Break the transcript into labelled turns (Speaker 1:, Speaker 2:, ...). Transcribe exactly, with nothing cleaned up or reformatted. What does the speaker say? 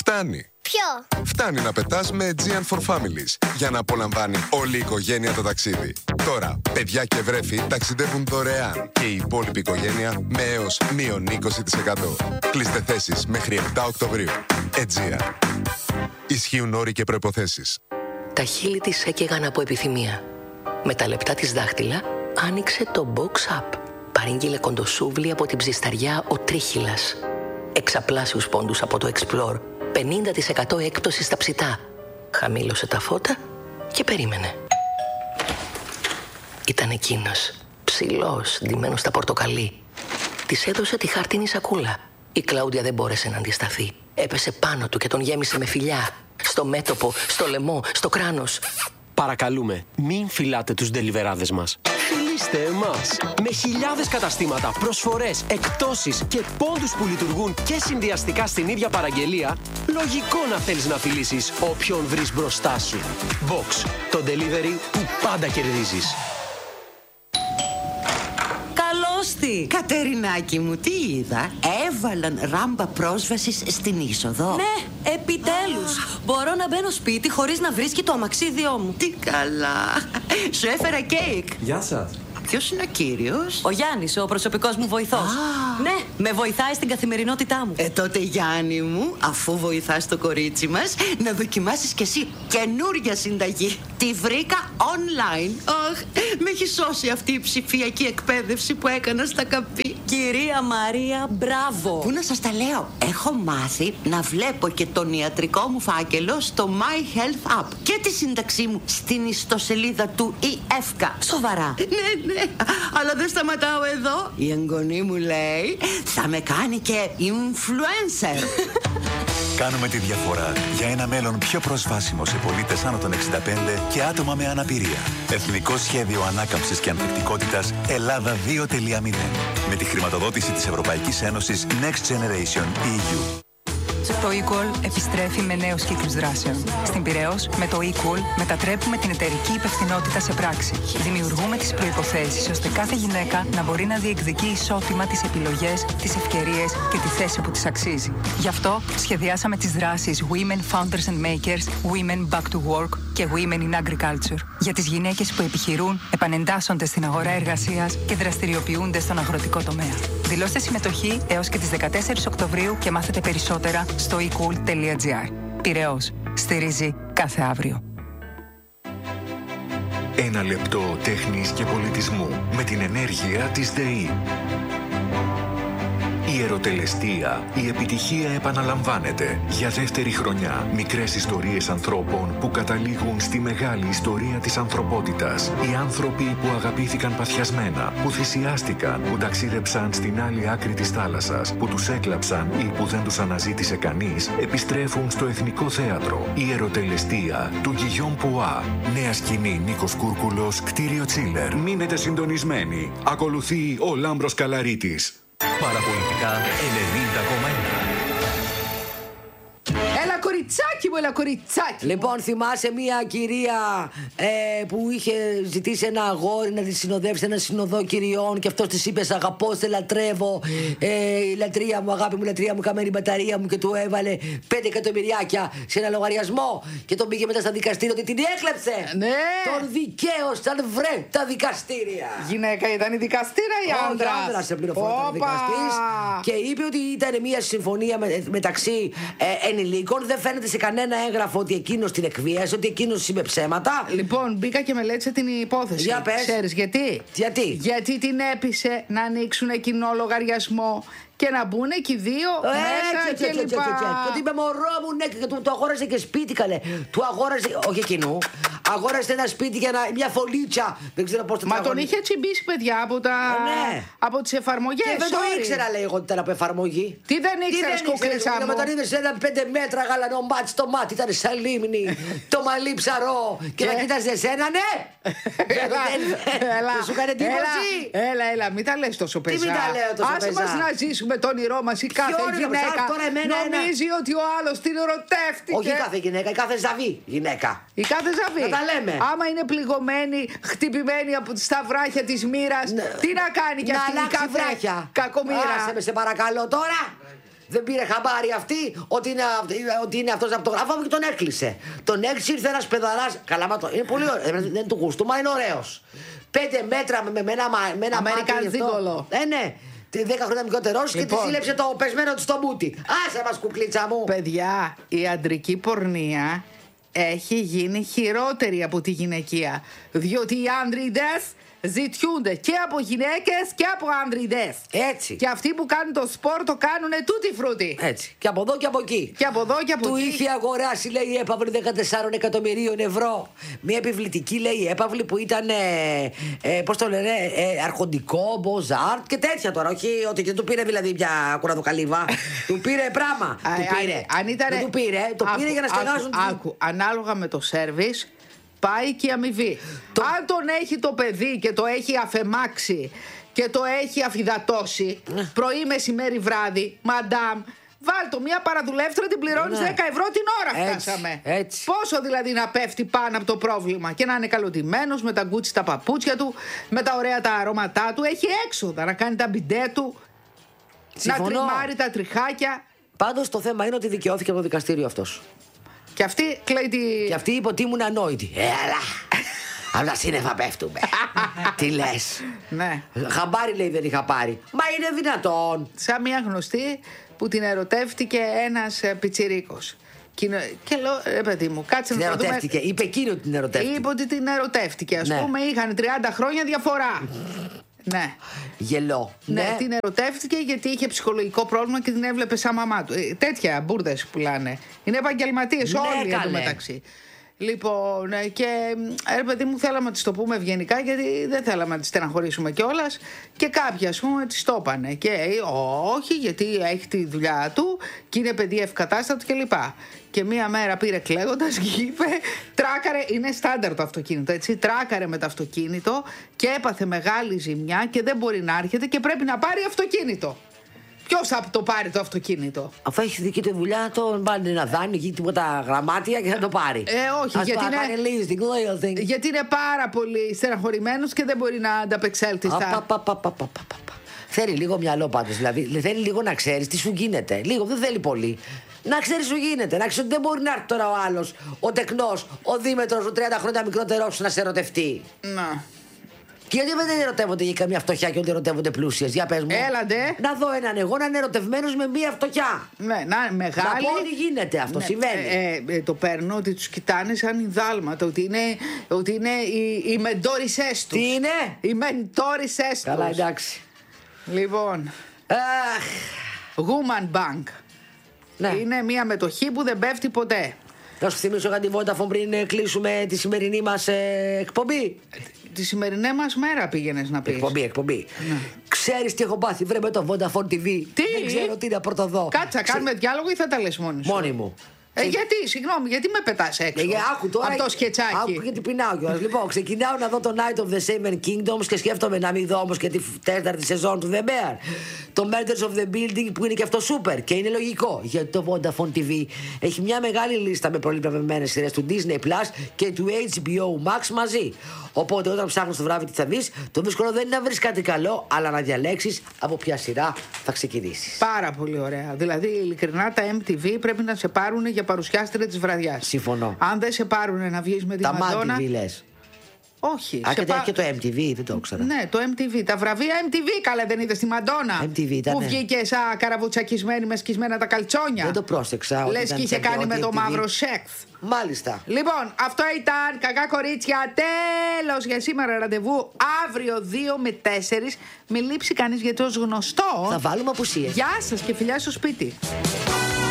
Speaker 1: Φτάνει.
Speaker 2: Ποιο?
Speaker 1: Φτάνει να πετάς με Aegean for Families για να απολαμβάνει όλη η οικογένεια το ταξίδι. Τώρα, παιδιά και βρέφη ταξιδεύουν δωρεάν και η υπόλοιπη οικογένεια με έως μείον είκοσι τοις εκατό. Κλείστε θέσεις μέχρι επτά Οκτωβρίου. Aegean. Ισχύουν όροι και προϋποθέσεις.
Speaker 3: Τα χείλη της έκαιγαν από επιθυμία. Με τα λεπτά της δάχτυλα άνοιξε το Box Up. Παρήγγειλε κοντοσούβλι από την ψισταριά ο Τρίχυλας. Εξαπλάσιους πόντους από το Explore. πενήντα τοις εκατό έκπτωση στα ψητά. Χαμήλωσε τα φώτα και περίμενε. Ήταν εκείνος, ψηλός, ντυμένος στα πορτοκαλί. Της έδωσε τη χάρτινη σακούλα. Η Κλάουντια δεν μπόρεσε να αντισταθεί. Έπεσε πάνω του και τον γέμισε με φιλιά. Στο μέτωπο, στο λαιμό, στο κράνος.
Speaker 4: Παρακαλούμε, μην φυλάτε τους ντελιβεράδες μας. Φιλήστε εμάς. Με χιλιάδες καταστήματα, προσφορές, εκπτώσεις και πόντους που λειτουργούν και συνδυαστικά στην ίδια παραγγελία, λογικό να θέλεις να φιλήσεις όποιον βρεις μπροστά σου. Box, το delivery που πάντα κερδίζεις.
Speaker 5: Καλώστη!
Speaker 6: Κατερινάκη μου, τι είδα? Έβαλαν ράμπα πρόσβασης στην είσοδο.
Speaker 5: Ναι, επιτέλους! Μπορώ να μπαίνω σπίτι χωρίς να βρίσκει το αμαξίδιό μου.
Speaker 6: Τι καλά! Σου έφερα κέικ.
Speaker 7: Γεια σας.
Speaker 6: Ποιος είναι ο κύριος?
Speaker 5: Ο Γιάννης, ο προσωπικός μου βοηθός.
Speaker 6: Α.
Speaker 5: Ναι, με βοηθάει στην καθημερινότητά μου.
Speaker 6: Ε, τότε Γιάννη μου, αφού βοηθάς το κορίτσι μας, να δοκιμάσεις κι εσύ καινούρια συνταγή. Τη βρήκα online. Αχ, με έχει σώσει αυτή η ψηφιακή εκπαίδευση που έκανα στα καπί.
Speaker 5: Κυρία Μαρία, μπράβο!
Speaker 6: Πού να σας τα λέω, έχω μάθει να βλέπω και τον ιατρικό μου φάκελο στο My Health App και τη σύνταξή μου στην ιστοσελίδα του ι εφ κέι.
Speaker 5: Σοβαρά?
Speaker 6: Ναι, ναι, αλλά δεν σταματάω εδώ. Η εγγονή μου λέει θα με κάνει και influencer.
Speaker 8: Κάνουμε τη διαφορά για ένα μέλλον πιο προσβάσιμο σε πολίτες άνω των εξήντα πέντε και άτομα με αναπηρία. Εθνικό Σχέδιο Ανάκαμψης και Ανθεκτικότητας Ελλάδα δύο τελεία μηδέν. Με τη χρηματοδότηση της Ευρωπαϊκής Ένωσης Next Generation ι γιου.
Speaker 9: Το eQual επιστρέφει με νέους κύκλους δράσεων. Στην Πειραιώς, με το eQual μετατρέπουμε την εταιρική υπευθυνότητα σε πράξη. Δημιουργούμε τις προϋποθέσεις ώστε κάθε γυναίκα να μπορεί να διεκδικεί ισότιμα τις επιλογές, τις ευκαιρίες και τη θέση που της αξίζει. Γι' αυτό σχεδιάσαμε τις δράσεις Women Founders and Makers, Women Back to Work και Women in Agriculture. Για τις γυναίκες που επιχειρούν, επανεντάσσονται στην αγορά εργασίας και δραστηριοποιούνται στον αγροτικό τομέα. Δηλώστε συμμετοχή έως και τις δεκατέσσερις Οκτωβρίου και μάθετε περισσότερα στο e cool τελεία gr. Πειραιώς. Στηρίζει κάθε αύριο.
Speaker 10: Ένα λεπτό τέχνης και πολιτισμού με την ενέργεια της ΔΕΗ. Η ερωτελεστία, η επιτυχία επαναλαμβάνεται. Για δεύτερη χρονιά, μικρές ιστορίες ανθρώπων που καταλήγουν στη μεγάλη ιστορία της ανθρωπότητας. Οι άνθρωποι που αγαπήθηκαν παθιασμένα, που θυσιάστηκαν, που ταξίδεψαν στην άλλη άκρη της θάλασσας, που τους έκλαψαν ή που δεν τους αναζήτησε κανείς, επιστρέφουν στο Εθνικό Θέατρο. Η ερωτελεστία του Γκυγιόμ Πουά. Νέα σκηνή Νίκος Κούρκουλος, κτίριο Τσίλερ. Μείνετε συντονισμένοι. Ακολουθεί ο Λάμπρος Καλαρίτης.
Speaker 11: Παραπολιτικά ενενήντα κόμμα ένα.
Speaker 12: Έλα κοριτσάκι μου, έλα κοριτσάκι. Λοιπόν, θυμάσαι μια κυρία ε, που είχε ζητήσει ένα αγόρι να τη συνοδεύσει ένα συνοδό κυριών και αυτός της είπε: σ' αγαπώ, σε λατρεύω. Ε, η λατρεία μου, αγάπη μου, λατρεία μου, καμένη μπαταρία μου, και του έβαλε πέντε εκατομμυριάκια σε ένα λογαριασμό και τον πήγε μετά στα δικαστήρια ότι την έκλεψε. Ναι. Τον δικαίωσαν, βρε, τα δικαστήρια.
Speaker 13: Γυναίκα ήταν η δικαστήρα ή άντρα?
Speaker 12: Όχι, άντρα σε πληροφορία δικαστής. Και είπε ότι ήταν μια συμφωνία με, μεταξύ ε, ενηλίκων. Δεν φαίνεται σε κανένα έγγραφο ότι εκείνος την εκβίασε, ότι εκείνος είπε ψέματα.
Speaker 13: Λοιπόν, μπήκα και μελέτησα την υπόθεση.
Speaker 12: Για πες.
Speaker 13: Ξέρεις γιατί?
Speaker 12: Γιατί?
Speaker 13: Γιατί την έπεισε να ανοίξουν κοινό λογαριασμό και να μπουν εκεί οι δύο μέσα και λοιπά.
Speaker 12: Και ότι είπε μωρό μου, ναι, και του αγόρασε και σπίτι, καλέ. Του αγόρασε, όχι εκείνου, αγόρασε ένα σπίτι για μια φωλίτσα. Δεν ξέρω πώς το
Speaker 13: Μα τον είχε τσιμπήσει, παιδιά, από, τα...
Speaker 12: ναι.
Speaker 13: από τις εφαρμογές.
Speaker 12: Και δεν το ήξερα, λέει εγώ, ότι ήταν από εφαρμογή.
Speaker 13: Τι δεν ήξερες, κουκλίσα μου?
Speaker 12: Όταν είδες ένα πέντε μέτρα γαλανό μάτι στο μάτι, ήταν σαν λίμνη, το μαλλί ψαρό. Και να κοίταζε εσένα, ναι! Δεν σου έκανε εντύπωση?
Speaker 13: Έλα, έλα, μην τα λες τόσο πεζά.
Speaker 12: Τι μην τα λέω τόσο πεζά?
Speaker 13: Άσε μας να ζήσουμε το όνειρό μας. Η κάθε γυναίκα νομίζει ότι ο άλλος την ερωτεύτηκε.
Speaker 12: Όχι η κάθε γυναίκα, η κάθε ζαβή γυναίκα.
Speaker 13: Η κάθε ζαβή.
Speaker 12: Να τα λέμε.
Speaker 13: Άμα είναι πληγωμένη, χτυπημένη από τις σταυράχια της μοίρας, τι να κάνει κι αυτή η κάθε κακομοίρα?
Speaker 12: Άσε με, σε παρακαλώ τώρα. Δεν πήρε χαμπάρι αυτή ότι είναι, ότι είναι αυτός από το γραφό μου και τον έκλεισε. Τον έκλεισε, ήρθε ένας παιδαράς. Καλά, μα το, είναι πολύ ωραίο. Δεν του γούστου, μα είναι ωραίος. Πέντε μέτρα με, με ένα, με ένα
Speaker 13: Αμερικάν Ζίγκολο.
Speaker 12: Ε, ναι. Δέκα χρόνια μικρότερος λοιπόν. Και τη σύλλεψε το πεσμένο του στο μπούτι. Άσε μας, κουκλίτσα μου.
Speaker 13: Παιδιά, η αντρική πορνεία έχει γίνει χειρότερη από τη γυναικεία. Διότι οι άνδριδες ζητιούνται και από γυναίκες και από άνδριδες.
Speaker 12: Έτσι.
Speaker 13: Και αυτοί που κάνουν το σπορ το κάνουν τούτη φρούτη.
Speaker 12: Έτσι. Και από εδώ και από εκεί.
Speaker 13: Και από εδώ και από
Speaker 12: του
Speaker 13: εκεί.
Speaker 12: Του είχε αγοράσει, λέει, η έπαυλη δεκατεσσάρων εκατομμυρίων ευρώ. Μια επιβλητική, λέει, έπαυλη που ήταν. Ε, ε, πώς το λένε, ε, αρχοντικό, μποζάρτ και τέτοια τώρα. Όχι ότι δεν του πήρε δηλαδή πια κουραδοκαλύβα. Του πήρε πράγμα. Του πήρε.
Speaker 13: Αν ήτανε...
Speaker 12: Δεν του πήρε. Το άκου, πήρε για να στεγάσουν.
Speaker 13: Άκου, άκου. Ανάλογα με το σέρβις. Πάει και η αμοιβή. Το... Αν τον έχει το παιδί και το έχει αφεμάξει και το έχει αφυδατώσει πρωί, μεσημέρι, βράδυ, μαντάμ, βάλ το μια παραδουλεύτρα, την πληρώνεις ναι. δέκα ευρώ την ώρα.
Speaker 12: Έτσι,
Speaker 13: φτάσαμε.
Speaker 12: Έτσι.
Speaker 13: Πόσο δηλαδή να πέφτει πάνω από το πρόβλημα και να είναι καλωτημένος με τα γκούτσι τα παπούτσια του, με τα ωραία τα αρώματά του. Έχει έξοδα να κάνει τα μπιντέ του, συμφωνώ. Να τριμάρει τα τριχάκια.
Speaker 12: Πάντως το θέμα είναι ότι δικαιώθηκε από το δικαστήριο αυτός.
Speaker 13: Και αυτή κλαίει τη...
Speaker 12: Και αυτή είπε ότι ήμουν ανόητη. Έλα! Από τα σύννεφα πέφτουμε. Τι λες?
Speaker 13: Ναι.
Speaker 12: Χαμπάρι, λέει, δεν είχα πάρει. Μα είναι δυνατόν?
Speaker 13: Σαν μια γνωστή που την ερωτεύτηκε ένας πιτσιρίκος. Και, και λέω, ρε παιδί μου, κάτσε
Speaker 12: την
Speaker 13: να το
Speaker 12: ερωτεύτηκε.
Speaker 13: δούμε.
Speaker 12: Είπε εκείνη ότι την ερωτεύτηκε.
Speaker 13: Είπε ότι την ερωτεύτηκε. Ας
Speaker 12: ναι.
Speaker 13: πούμε, είχαν τριάντα χρόνια διαφορά. Ναι.
Speaker 12: Γελό.
Speaker 13: Ναι,
Speaker 12: ναι, την
Speaker 13: ερωτεύτηκε γιατί είχε ψυχολογικό πρόβλημα και την έβλεπε σαν μαμά του. Ε, τέτοια μπουρδες πουλάνε. Είναι επαγγελματίες ναι, όλοι εντωμεταξύ. Λοιπόν, και ρε παιδί μου, θέλαμε να τις το πούμε ευγενικά, γιατί δεν θέλαμε να τις στεναχωρήσουμε κιόλας. Και κάποιοι, ας πούμε, τις το είπανε. Και όχι, γιατί έχει τη δουλειά του και είναι παιδί ευκατάστατο κλπ. Και μία μέρα πήρε κλαίγοντας και είπε, τράκαρε, είναι στάνταρ το αυτοκίνητο, έτσι. Τράκαρε με το αυτοκίνητο και έπαθε μεγάλη ζημιά και δεν μπορεί να έρχεται και πρέπει να πάρει αυτοκίνητο. Ποιος θα το πάρει το αυτοκίνητο?
Speaker 12: Αφού έχει δική του δουλειά, το βάλει ένα δάνειο εκεί, τίποτα γραμμάτια και θα το πάρει.
Speaker 13: Ε, όχι,
Speaker 12: Ας
Speaker 13: γιατί,
Speaker 12: είναι,
Speaker 13: είναι, γιατί είναι πάρα πολύ στεναχωρημένος και δεν μπορεί να ανταπεξέλθει στα...
Speaker 12: Θέλει λίγο μυαλό πάντως. Δηλαδή, θέλει λίγο να ξέρεις τι σου γίνεται. Λίγο, δεν θέλει πολύ. Να ξέρεις σου γίνεται. Να ξέρεις ότι δεν μπορεί να έρθει τώρα ο άλλος, ο τεκνός, ο δίμετρος, ο τριάντα χρόνια μικρότερος να σε ερωτευτεί.
Speaker 13: Να.
Speaker 12: Και γιατί δεν ερωτεύονται για καμία φτωχιά και ότι ερωτεύονται πλούσιες? Για πες μου.
Speaker 13: Έλαντε.
Speaker 12: Να δω έναν εγώ να είναι ερωτευμένος με μία φτωχιά.
Speaker 13: Ναι, να είναι μεγάλη.
Speaker 12: Να πω ότι γίνεται αυτό, ναι, συμβαίνει.
Speaker 13: Ε, ε, το παίρνω ότι τους κοιτάνε σαν ινδάλματα. Ότι είναι, ότι είναι οι, οι μεντόρισές τους.
Speaker 12: Τι είναι?
Speaker 13: Οι μεντόρισές τους.
Speaker 12: Καλά, εντάξει.
Speaker 13: Λοιπόν.
Speaker 12: Αχ.
Speaker 13: Woman Bank.
Speaker 12: Ναι.
Speaker 13: Είναι μια μετοχή που δεν πέφτει ποτέ.
Speaker 12: Να σου θυμίσω κάτι Vodafone πριν κλείσουμε τη σημερινή μας ε, εκπομπή.
Speaker 13: Τη σημερινή μας μέρα πήγαινες να πεις.
Speaker 12: Εκπομπή, εκπομπή. Ναι. Ξέρεις τι έχω πάθει, βρε, με το Vodafone τι βι.
Speaker 13: Τι?
Speaker 12: Δεν ξέρω τι να πρωτοδώ.
Speaker 13: Κάτσα, Ξε... κάνουμε διάλογο ή θα τα λες μόνοι σου?
Speaker 12: Μόνοι μου.
Speaker 13: Ε, Ξε... Γιατί, συγγνώμη, γιατί με πετάς έξω?
Speaker 12: Ε, άκου τώρα.
Speaker 13: Από το σκετσάκι.
Speaker 12: Άκου γιατί πεινάω κιόλας. Λοιπόν, ξεκινάω να δω το Night of the Seven Kingdoms και σκέφτομαι να μην δω όμως και τη τέταρτη σεζόν του The Bear. Το Murders of the Building που είναι και αυτό super και είναι λογικό. Γιατί το Vodafone τι βι έχει μια μεγάλη λίστα με προληπευμένες σειρές του Disney Plus και του έιτς μπι ο Max μαζί. Οπότε όταν ψάχνεις το βράδυ τι θα δεις, το δύσκολο δεν είναι να βρεις κάτι καλό, αλλά να διαλέξεις από ποια σειρά θα ξεκινήσεις.
Speaker 13: Πάρα πολύ ωραία. Δηλαδή, ειλικρινά τα εμ τι βι πρέπει να σε πάρουν για παρουσιάστρια της βραδιάς.
Speaker 12: Συμφωνώ.
Speaker 13: Αν δεν σε πάρουν να βγεις με τη Μαντόνα.
Speaker 12: Τα Μαντ τι βι λες?
Speaker 13: Όχι.
Speaker 12: Α, και,
Speaker 13: πα...
Speaker 12: και το εμ τι βι, δεν το ήξερα.
Speaker 13: Ναι, το εμ τι βι. Τα βραβεία εμ τι βι, καλά, δεν είδες τη Μαντόνα?
Speaker 12: εμ τι βι ήταν.
Speaker 13: Που βγήκε σαν καραβουτσακισμένη με σκισμένα τα καλτσόνια.
Speaker 12: Δεν το πρόσεξα.
Speaker 13: Λες και είχε κάνει με το μαύρο σεξ.
Speaker 12: Μάλιστα.
Speaker 13: Λοιπόν, αυτό ήταν Κακά Κορίτσια. Τέλος για σήμερα. Ραντεβού αύριο δύο με τέσσερις. Μην λείψει κανείς, γιατί ως γνωστό
Speaker 12: θα βάλουμε απουσίες.
Speaker 13: Γεια σας και φιλιά στο σπίτι.